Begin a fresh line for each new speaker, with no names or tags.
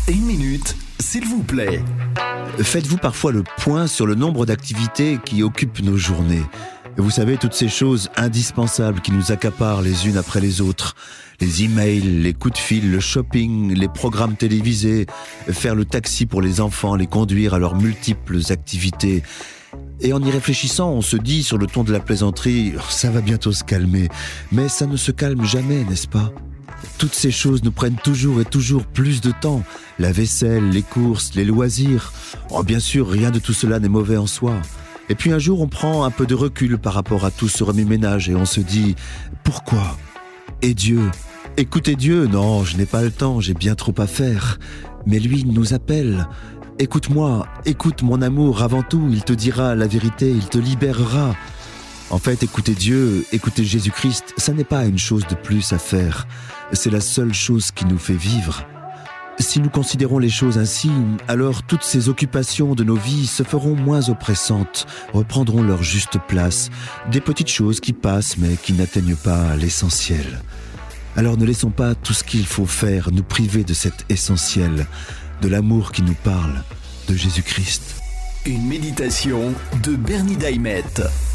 Une minute, s'il vous plaît.
Faites-vous parfois le point sur le nombre d'activités qui occupent nos journées? Vous savez, toutes ces choses indispensables qui nous accaparent les unes après les autres. Les emails, les coups de fil, le shopping, les programmes télévisés, faire le taxi pour les enfants, les conduire à leurs multiples activités. Et en y réfléchissant, on se dit sur le ton de la plaisanterie, ça va bientôt se calmer. Mais ça ne se calme jamais, n'est-ce pas? Toutes ces choses nous prennent toujours et toujours plus de temps. La vaisselle, les courses, les loisirs. Oh, bien sûr, rien de tout cela n'est mauvais en soi. Et puis un jour, on prend un peu de recul par rapport à tout ce remue-ménage et on se dit « Pourquoi ? Et Dieu ? Écoutez Dieu, non, je n'ai pas le temps, j'ai bien trop à faire. Mais lui, il nous appelle. Écoute-moi, écoute mon amour avant tout, il te dira la vérité, il te libérera. » En fait, écouter Dieu, écouter Jésus-Christ, ça n'est pas une chose de plus à faire. C'est la seule chose qui nous fait vivre. Si nous considérons les choses ainsi, alors toutes ces occupations de nos vies se feront moins oppressantes, reprendront leur juste place, des petites choses qui passent mais qui n'atteignent pas l'essentiel. Alors ne laissons pas tout ce qu'il faut faire nous priver de cet essentiel, de l'amour qui nous parle, de Jésus-Christ.
Une méditation de Bernie Daimette.